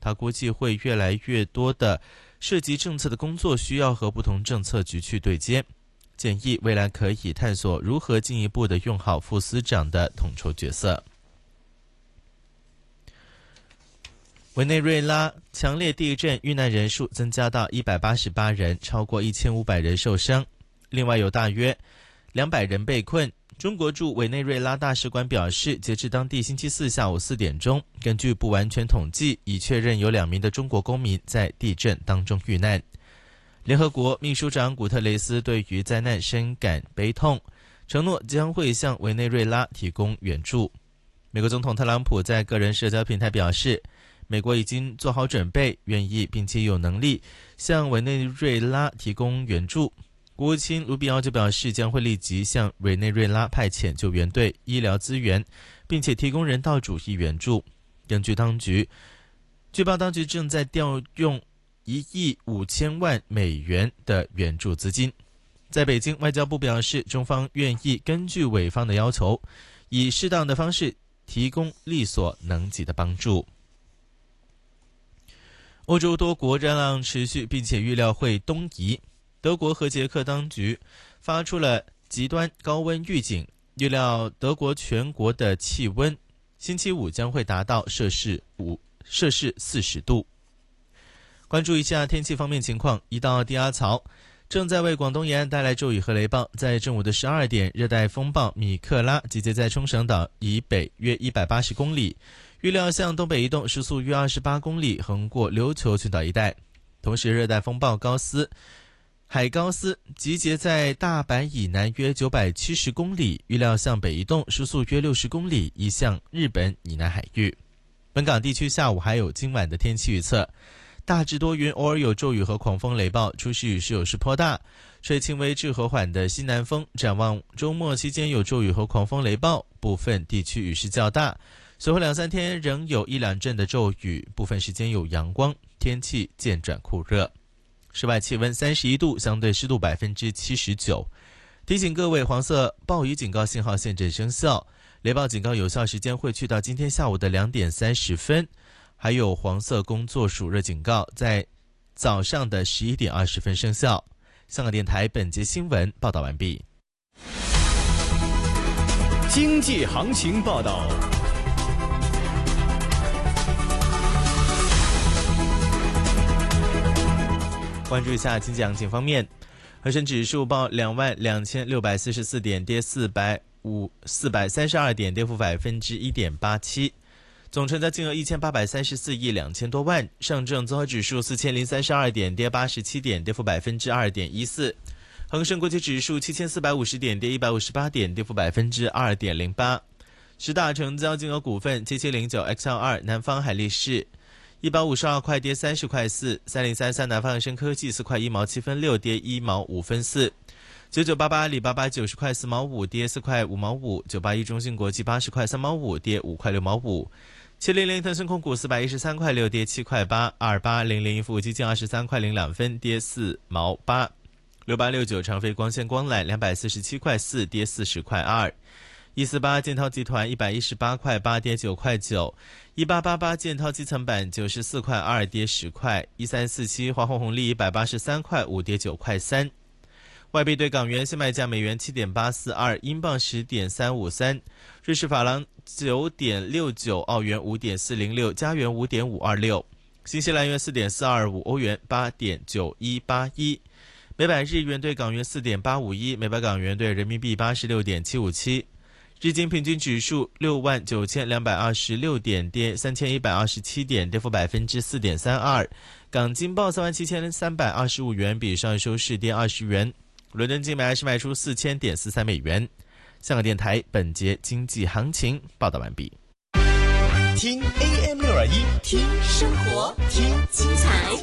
他估计会越来越多的涉及政策的工作需要和不同政策局去对接，建议未来可以探索如何进一步的用好副司长的统筹角色。委内瑞拉强烈地震遇难人数增加到188人，超过1500人受伤，另外有大约200人被困。中国驻委内瑞拉大使馆表示，截至当地星期四下午4点钟，根据不完全统计，已确认有2名的中国公民在地震当中遇难。联合国秘书长古特雷斯对于灾难深感悲痛，承诺将会向委内瑞拉提供援助。美国总统特朗普在个人社交平台表示，美国已经做好准备，愿意并且有能力向委内瑞拉提供援助。国务卿卢比奥就表示，将会立即向委内瑞拉派遣救援队、医疗资源，并且提供人道主义援助。根据当局，据报当局正在调用1亿5千万美元的援助资金。在北京，外交部表示，中方愿意根据委方的要求，以适当的方式提供力所能及的帮助。欧洲多国热浪持续，并且预料会东移。德国和捷克当局发出了极端高温预警，预料德国全国的气温星期五将会达到摄氏40度。关注一下天气方面情况，一道低压槽正在为广东沿岸带来骤雨和雷暴。在正午的12点，热带风暴米克拉集结在冲绳岛以北约180公里，预料向东北移动，时速约28公里，横过琉球群岛一带。同时，热带风暴海高斯集结在大阪以南约970公里，预料向北移动，时速约60公里，移向日本以南海域。本港地区下午还有今晚的天气预测，大致多云，偶尔有骤雨和狂风雷暴，初时雨势有时颇大，吹轻微至和缓的西南风。展望周末期间有骤雨和狂风雷暴，部分地区雨势较大，随后2-3天仍有1-2阵的骤雨，部分时间有阳光，天气渐转酷热。室外气温31度，相对湿度79%。提醒各位，黄色暴雨警告信号现正生效，雷暴警告有效时间会去到今天下午的2点30分，还有黄色工作暑热警告在早上的11点20分生效。香港电台本节新闻报道完毕。 经济行情报道。 关注一下经济行情方面，恒生指数报22,644点，跌432点，跌幅1.87%，总成交金额1834亿2千多万。上证综合指数4032点，跌87点，跌幅2.14%。恒生国际指数7450点，跌158点，跌幅2.08%。十大成交金额股份：7709XL2 南方海力士152块，跌30块4；3033南方恒生科技4块1毛7分6，跌1毛5分4；9988阿里巴巴90块4毛5，跌4块5毛5；981中芯国际80块3毛5，跌5块6毛5；700腾讯控股413块6，跌7块8；2800富武基金23块02分，跌4毛8；6869长飞光纤光缆247块4，跌40块2；148建滔集团118块8，跌9块9；1888建滔基层板94块2，跌10块；1347华虹红利183块5，跌9块3。外币对港元现卖价美元7.842，英镑10.353，瑞士法郎9.69，澳元5.406，加元5.526，新西兰元4.425，欧元8.9181，每百日元对港元4.851，每百港元对人民币86.757。日经平均指数69226点，跌3127点，跌幅4.32%。港金报37325元，比上日收市跌20元。伦敦金买是卖出4000.43美元。香港电台本节经济行情报道完毕。 听 AM621， 听生活，听精彩，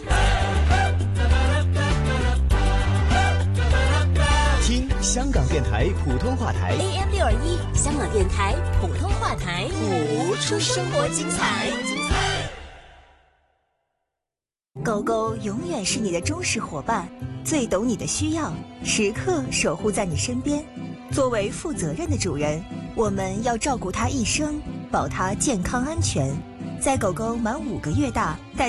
听香港电台普通话台 AM621，香港电台普通话台， 谱出生活精彩。 狗狗永远是你的忠实伙伴，最懂你的需要，时刻守护在你身边。作为负责任的主人，我们要照顾它一生，保它健康安全。在狗狗满5个月大，带